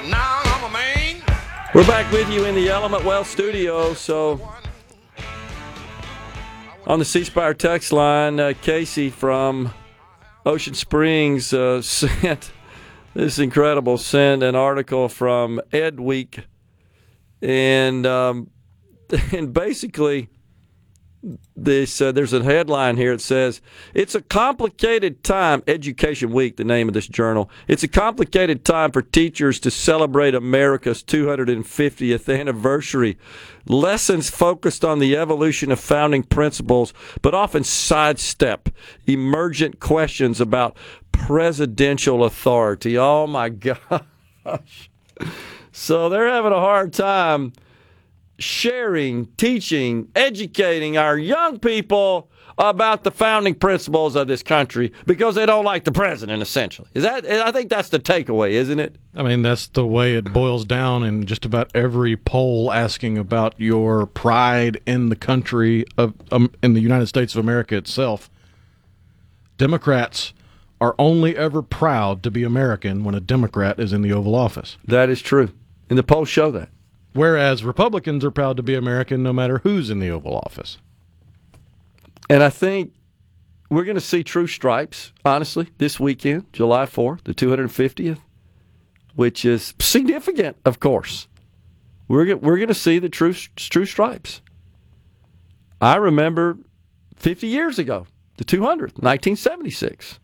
but now I'm a man. We're back with you in the Element Wealth studio. So, on the C Spire text line, Casey from Ocean Springs sent this incredible, sent an article from Ed Week, and basically this there's a headline here. It says, it's a complicated time, Education Week, the name of this journal. It's a complicated time for teachers to celebrate America's 250th anniversary. Lessons focused on the evolution of founding principles, but often sidestep emergent questions about presidential authority. Oh, my gosh. So they're having a hard time sharing, teaching, educating our young people about the founding principles of this country because they don't like the president, essentially. I think that's the takeaway, isn't it? I mean, that's the way it boils down in just about every poll asking about your pride in the country of in the United States of America itself. Democrats are only ever proud to be American when a Democrat is in the Oval Office. That is true. And the polls show that. Whereas Republicans are proud to be American no matter who's in the Oval Office. And I think we're going to see true stripes, honestly, this weekend, July 4th, the 250th, which is significant, of course. We're going to see the true stripes. I remember 50 years ago, the 200th, 1976.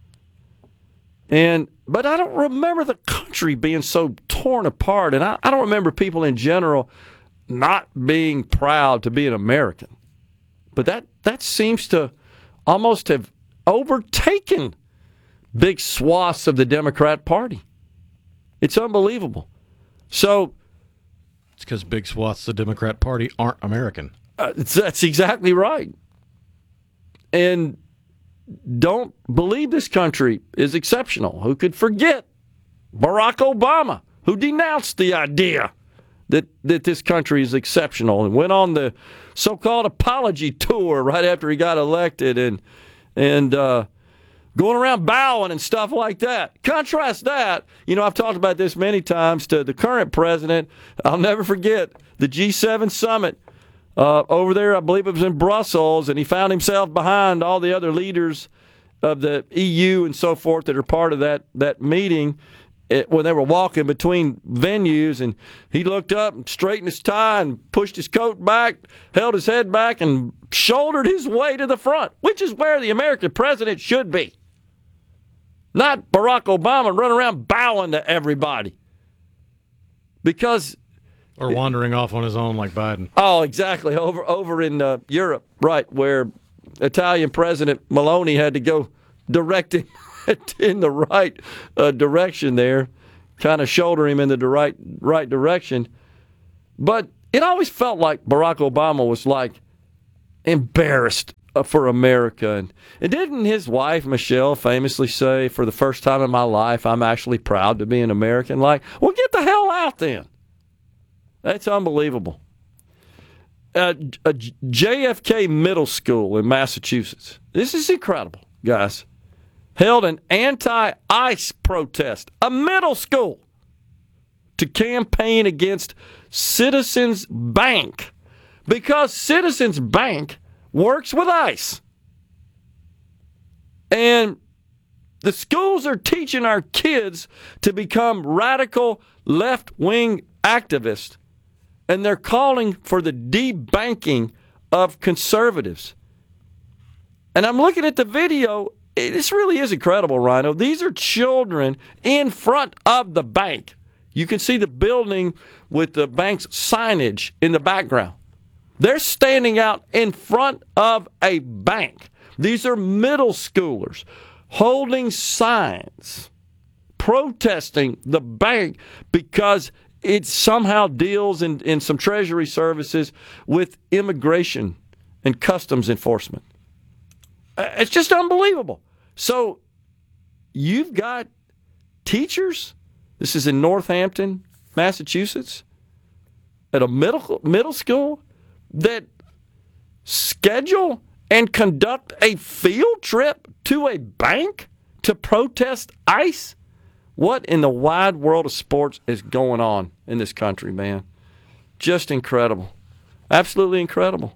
But I don't remember the country being so torn apart, and I don't remember people in general not being proud to be an American. But that seems to almost have overtaken big swaths of the Democrat Party. It's unbelievable. So it's because big swaths of the Democrat Party aren't American. That's exactly right. And don't believe this country is exceptional. Who could forget Barack Obama, who denounced the idea that this country is exceptional and went on the so-called apology tour right after he got elected and going around bowing and stuff like that. Contrast that, I've talked about this many times, to the current president. I'll never forget the G7 summit over there. I believe it was in Brussels, and he found himself behind all the other leaders of the EU and so forth that are part of that meeting when they were walking between venues, and he looked up and straightened his tie and pushed his coat back, held his head back, and shouldered his way to the front, which is where the American president should be. Not Barack Obama running around bowing to everybody. Or wandering off on his own like Biden. Oh, exactly. Over in Europe, right, where Italian President Meloni had to go directing in the right direction there, kind of shoulder him in the right direction. But it always felt like Barack Obama was like embarrassed for America. And didn't his wife, Michelle, famously say, for the first time in my life, I'm actually proud to be an American? Like, well, get the hell out then. That's unbelievable. A JFK Middle School in Massachusetts. This is incredible, guys. Held an anti-ICE protest, a middle school, to campaign against Citizens Bank, because Citizens Bank works with ICE. And the schools are teaching our kids to become radical left-wing activists, and they're calling for the debanking of conservatives. And I'm looking at the video. This really is incredible, Rhino. These are children in front of the bank. You can see the building with the bank's signage in the background. They're standing out in front of a bank. These are middle schoolers holding signs, protesting the bank because it somehow deals in some Treasury services with immigration and customs enforcement. It's just unbelievable. So you've got teachers, this is in Northampton, Massachusetts, at a middle school, that schedule and conduct a field trip to a bank to protest ICE What in the wide world of sports is going on in this country, man? Just incredible. Absolutely incredible.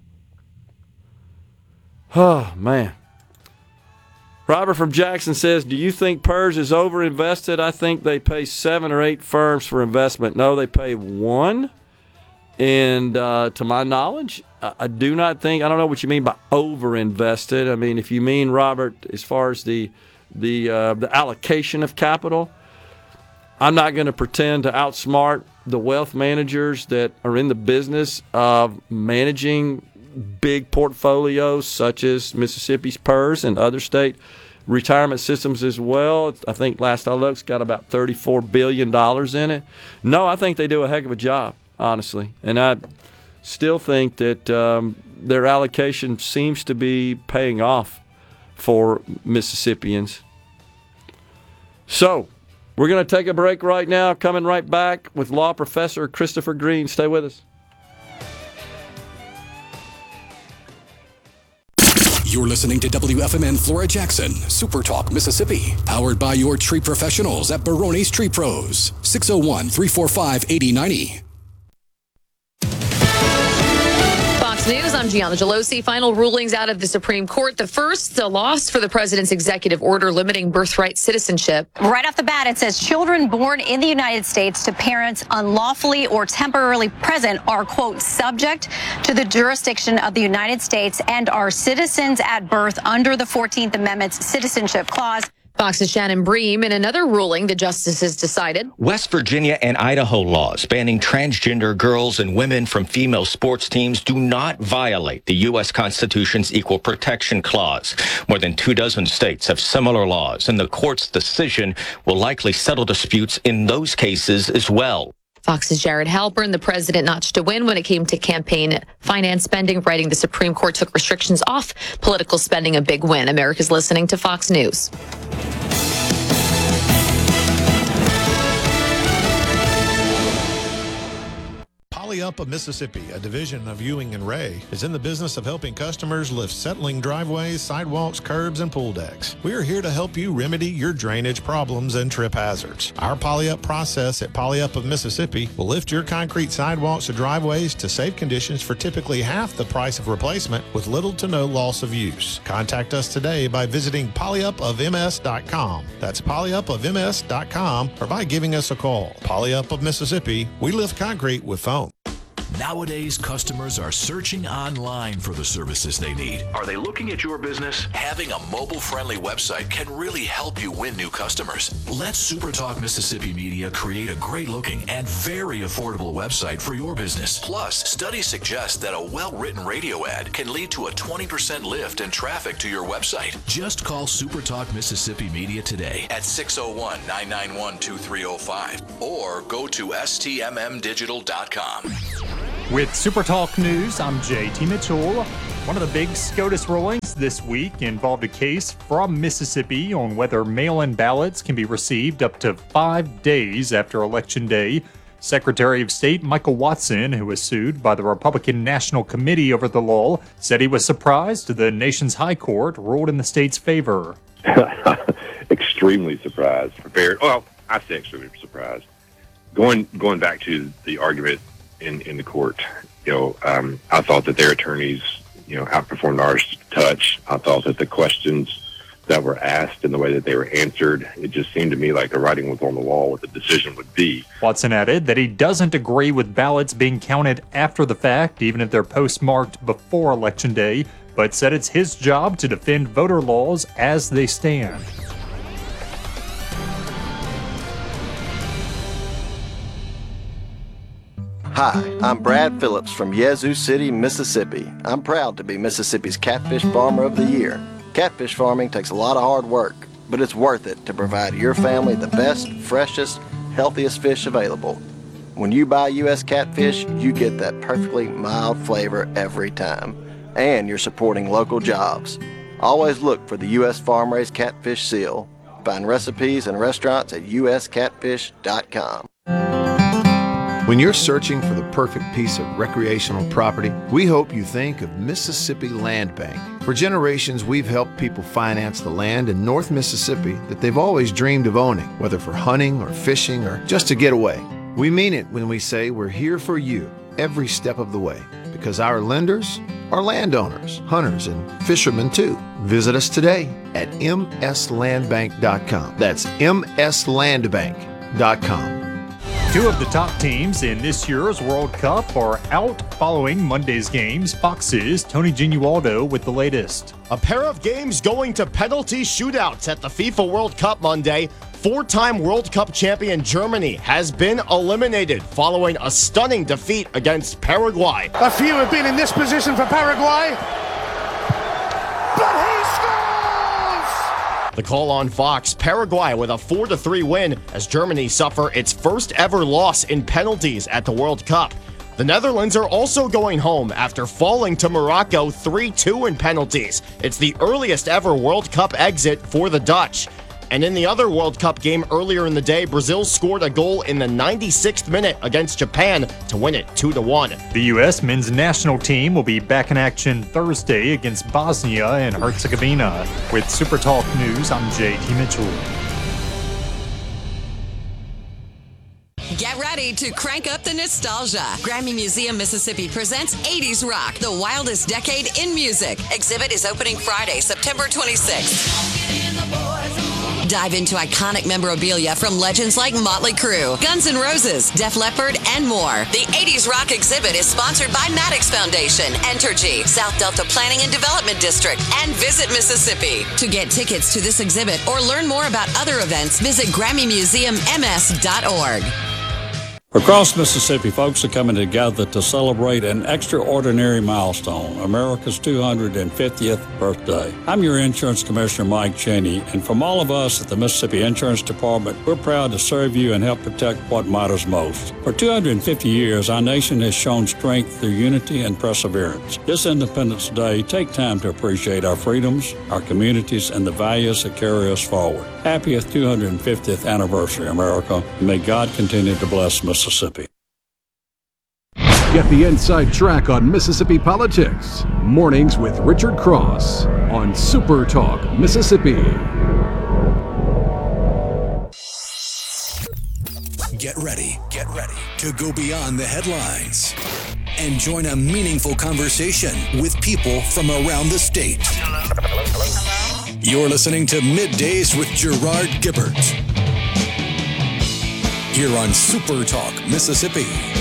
Oh, man. Robert from Jackson says, do you think PERS is overinvested? I think they pay 7 or 8 firms for investment. No, they pay 1. And to my knowledge, I do not think, I don't know what you mean by overinvested. I mean, if you mean, Robert, as far as the allocation of capital, I'm not going to pretend to outsmart the wealth managers that are in the business of managing big portfolios such as Mississippi's PERS and other state retirement systems as well. I think last I looked, it's got about $34 billion in it. No, I think they do a heck of a job, honestly. And I still think that their allocation seems to be paying off for Mississippians. So, we're going to take a break right now. Coming right back with law professor Christopher Green. Stay with us. You're listening to WFMN Flora Jackson, Super Talk, Mississippi. Powered by your tree professionals at Barone's Tree Pros. 601-345-8090. Fox News, I'm Gianna Gelosi. Final rulings out of the Supreme Court. The first, a loss for the president's executive order limiting birthright citizenship. Right off the bat, it says children born in the United States to parents unlawfully or temporarily present are, quote, subject to the jurisdiction of the United States and are citizens at birth under the 14th Amendment's Citizenship Clause. Fox's Shannon Bream. In another ruling, the justices decided West Virginia and Idaho laws banning transgender girls and women from female sports teams do not violate the U.S. Constitution's Equal Protection Clause. More than 24 states have similar laws, and the court's decision will likely settle disputes in those cases as well. Fox's Jared Halpern. The president notched a win when it came to campaign finance spending, writing the Supreme Court took restrictions off political spending, a big win. America's listening to Fox News. PolyUp of Mississippi, a division of Ewing and Ray, is in the business of helping customers lift settling driveways, sidewalks, curbs, and pool decks. We are here to help you remedy your drainage problems and trip hazards. Our PolyUp process at PolyUp of Mississippi will lift your concrete sidewalks or driveways to safe conditions for typically half the price of replacement with little to no loss of use. Contact us today by visiting polyupofms.com. That's polyupofms.com, or by giving us a call. PolyUp of Mississippi, we lift concrete with foam. Nowadays, customers are searching online for the services they need. Are they looking at your business? Having a mobile-friendly website can really help you win new customers. Let SuperTalk Mississippi Media create a great-looking and very affordable website for your business. Plus, studies suggest that a well-written radio ad can lead to a 20% lift in traffic to your website. Just call SuperTalk Mississippi Media today at 601-991-2305 or go to stmmdigital.com. With SuperTalk News, I'm JT Mitchell. One of the big SCOTUS rulings this week involved a case from Mississippi on whether mail-in ballots can be received up to 5 days after Election Day. Secretary of State Michael Watson, who was sued by the Republican National Committee over the law, said he was surprised the nation's high court ruled in the state's favor. Extremely surprised. Well, I say extremely surprised. Going back to the argument in the court, I thought that their attorneys, outperformed ours to touch. I thought that the questions that were asked and the way that they were answered, it just seemed to me like the writing was on the wall what the decision would be. Watson added that he doesn't agree with ballots being counted after the fact, even if they're postmarked before Election Day, but said it's his job to defend voter laws as they stand. Hi, I'm Brad Phillips from Yazoo City, Mississippi. I'm proud to be Mississippi's Catfish Farmer of the Year. Catfish farming takes a lot of hard work, but it's worth it to provide your family the best, freshest, healthiest fish available. When you buy U.S. catfish, you get that perfectly mild flavor every time, and you're supporting local jobs. Always look for the U.S. farm-raised catfish seal. Find recipes and restaurants at uscatfish.com. When you're searching for the perfect piece of recreational property, we hope you think of Mississippi Land Bank. For generations, we've helped people finance the land in North Mississippi that they've always dreamed of owning, whether for hunting or fishing or just to get away. We mean it when we say we're here for you every step of the way, because our lenders are landowners, hunters, and fishermen too. Visit us today at mslandbank.com. That's mslandbank.com. Two of the top teams in this year's World Cup are out following Monday's games. Fox's Tony Genualdo with the latest. A pair of games going to penalty shootouts at the FIFA World Cup Monday. Four-time World Cup champion Germany has been eliminated following a stunning defeat against Paraguay. A few have been in this position for Paraguay, but he scores! The call on Fox, Paraguay with a 4-3 win as Germany suffer its first ever loss in penalties at the World Cup. The Netherlands are also going home after falling to Morocco 3-2 in penalties. It's the earliest ever World Cup exit for the Dutch. And in the other World Cup game earlier in the day, Brazil scored a goal in the 96th minute against Japan to win it 2-1. The U.S. men's national team will be back in action Thursday against Bosnia and Herzegovina. With Super Talk News, I'm J.T. Mitchell. Get ready to crank up the nostalgia. Grammy Museum Mississippi presents 80s Rock, the wildest decade in music. Exhibit is opening Friday, September 26th. Dive into iconic memorabilia from legends like Motley Crue, Guns N' Roses, Def Leppard, and more. The 80s Rock exhibit is sponsored by Maddox Foundation, Entergy, South Delta Planning and Development District, and Visit Mississippi. To get tickets to this exhibit or learn more about other events, visit GrammyMuseumMS.org. Across Mississippi, folks are coming together to celebrate an extraordinary milestone, America's 250th birthday. I'm your Insurance Commissioner, Mike Cheney, and from all of us at the Mississippi Insurance Department, we're proud to serve you and help protect what matters most. For 250 years, our nation has shown strength through unity and perseverance. This Independence Day, take time to appreciate our freedoms, our communities, and the values that carry us forward. Happy 250th anniversary, America, and may God continue to bless Mississippi. Get the inside track on Mississippi politics. Mornings with Richard Cross on Super Talk Mississippi. Get ready to go beyond the headlines and join a meaningful conversation with people from around the state. Hello? You're listening to Middays with Gerard Gibbert here on Super Talk Mississippi.